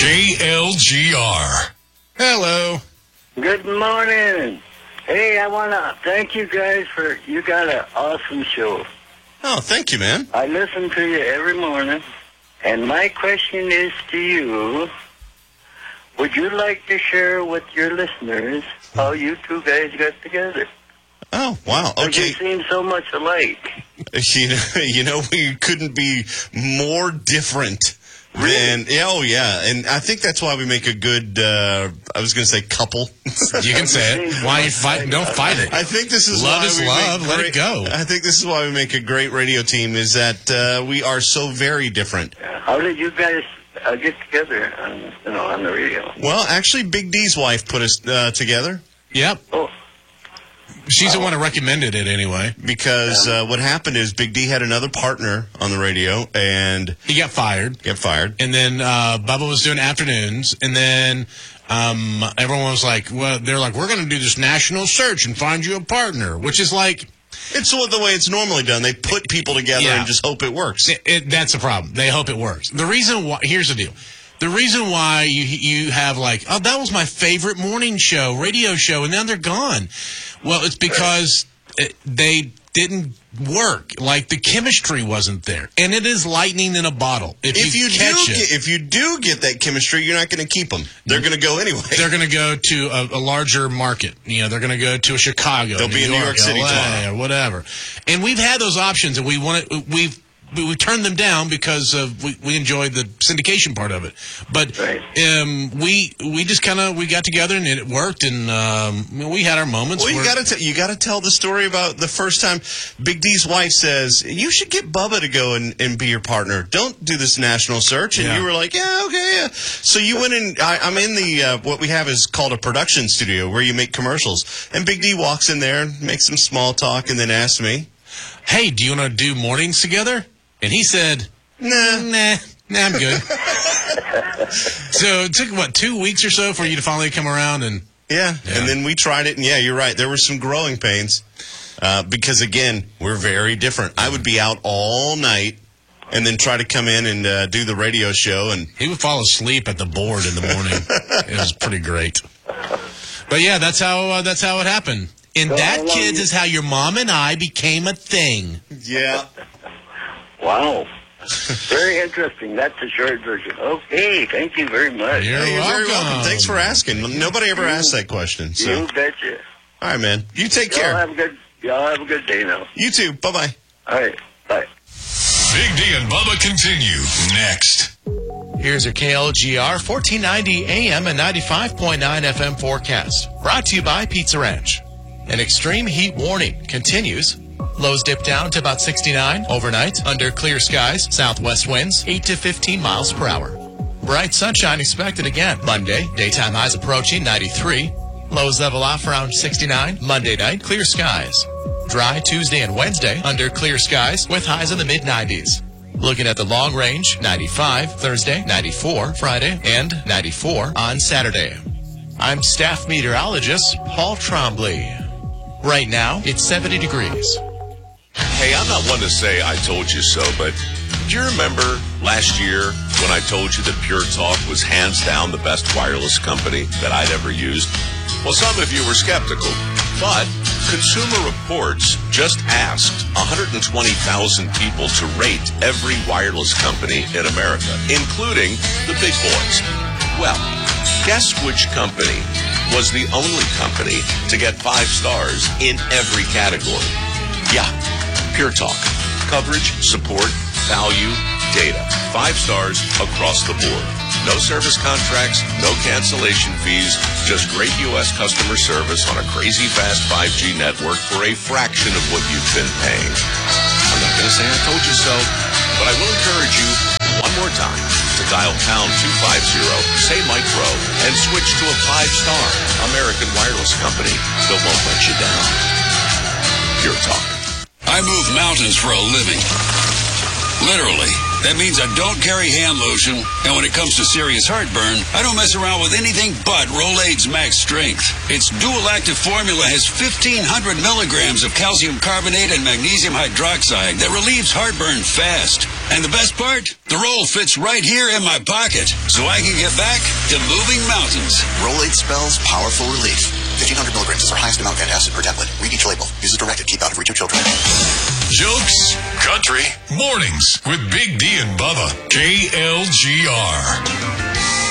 KLGR. Hello. Good morning. Hey, I want to thank you guys you got an awesome show. Oh, thank you, man. I listen to you every morning, and my question is to you, would you like to share with your listeners how you two guys got together? Oh, wow. Okay. You seem so much alike. You know, we couldn't be more different than, yeah. And I think that's why we make a good, I was going to say couple. You can say it. Why you fight? Don't fight it. I think this is love why is we love. make Let it go. I think this is why we make a great radio team, is that we are so very different. How did you guys get together on the radio? Well, actually, Big D's wife put us together. Yep. Oh. She's the one who recommended it anyway. Because what happened is Big D had another partner on the radio, and he got fired. And then Bubba was doing afternoons, and then everyone was like, well, they're like, we're going to do this national search and find you a partner, which is like... It's the way it's normally done. They put people together and just hope it works. That's the problem. They hope it works. The reason why... Here's the deal. The reason why you have like, oh, that was my favorite morning show, radio show, and now they're gone. Well, it's because they didn't work. Like, the chemistry wasn't there. And it is lightning in a bottle. If you do get that chemistry, you're not going to keep them. They're going to go anyway. They're going to go to a larger market. You know, they're going to go to Chicago. They'll be in New York City tomorrow. Or whatever. And we've had those options, and we turned them down because we enjoyed the syndication part of it. But we just we got together and it worked, and we had our moments. Well, you got to tell the story about the first time Big D's wife says, you should get Bubba to go and be your partner. Don't do this national search. And you were like, yeah, okay, yeah. So you went in. I'm in the what we have is called a production studio where you make commercials. And Big D walks in there, makes some small talk, and then asks me, hey, do you want to do mornings together? And he said, nah, I'm good. So it took, 2 weeks or so for you to finally come around? And then we tried it, and you're right. There were some growing pains because, again, we're very different. I would be out all night and then try to come in and do the radio show. And he would fall asleep at the board in the morning. It was pretty great. But, yeah, that's how it happened. And that, kids, is how your mom and I became a thing. Yeah. Wow. Very interesting. That's the short version. Okay, thank you very much. You're very welcome. Thanks for asking. Nobody ever asked that question. So. You betcha. All right, man. You take care. Y'all have a good day now. You too. Bye-bye. All right. Bye. Big D and Bubba continue next. Here's your KLGR 1490 AM and 95.9 FM forecast. Brought to you by Pizza Ranch. An extreme heat warning continues. Lows dip down to about 69 overnight under clear skies. Southwest winds 8 to 15 miles per hour. Bright sunshine expected again Monday. Daytime highs approaching 93. Lows level off around 69. Monday night, clear skies. Dry Tuesday and Wednesday under clear skies with highs in the mid-90s. Looking at the long range, 95 Thursday, 94 Friday, and 94 on Saturday. I'm staff meteorologist Paul Trombley. Right now, it's 70 degrees. Hey, I'm not one to say I told you so, but do you remember last year when I told you that Pure Talk was hands down the best wireless company that I'd ever used? Well, some of you were skeptical, but Consumer Reports just asked 120,000 people to rate every wireless company in America, including the big boys. Well, guess which company was the only company to get 5 stars in every category? Yeah, Pure Talk. Coverage, support, value, data. 5 stars across the board. No service contracts, no cancellation fees, just great U.S. customer service on a crazy fast 5G network for a fraction of what you've been paying. I'm not going to say I told you so, but I will encourage you one more time to dial pound 250, say Mike Rowe, and switch to a 5-star American wireless company that won't let you down. Pure Talk. I move mountains for a living. Literally. That means I don't carry hand lotion, and when it comes to serious heartburn, I don't mess around with anything but Rolaids Max Strength. Its dual-active formula has 1,500 milligrams of calcium carbonate and magnesium hydroxide that relieves heartburn fast. And the best part? The roll fits right here in my pocket, so I can get back to moving mountains. Rolade spells powerful relief. 1,500 milligrams is our highest amount of antacid per tablet. Read each label. Use as directed. Keep out of reach of children. Jokes, country, mornings with Big D and Bubba. KLGR.